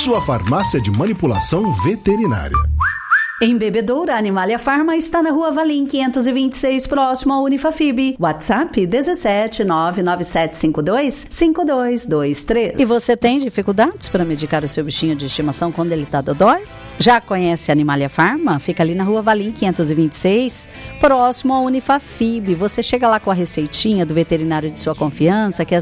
sua farmácia de manipulação veterinária. Em Bebedouro, a Animalia Farma está na Rua Valim 526, próximo ao Unifafib. WhatsApp 17 99752 5223. E você tem dificuldades para medicar o seu bichinho de estimação quando ele está dodói? Já conhece a Animalia Farma? Fica ali na Rua Valim 526, próximo ao Unifafib. Você chega lá com a receitinha do veterinário de sua confiança, que